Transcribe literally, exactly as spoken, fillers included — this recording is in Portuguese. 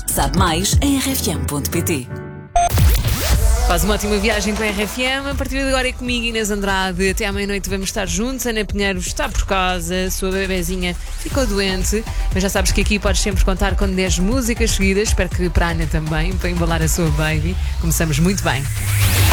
Sabe mais em r f m ponto p t. Faz uma ótima viagem com a R F M. A partir de agora é comigo, Inês Andrade. Até à meia-noite vamos estar juntos. Ana Pinheiro está por casa, sua bebezinha ficou doente, mas já sabes que aqui podes sempre contar com dez músicas seguidas. Espero que para a Ana também, para embalar a sua baby. Começamos muito bem.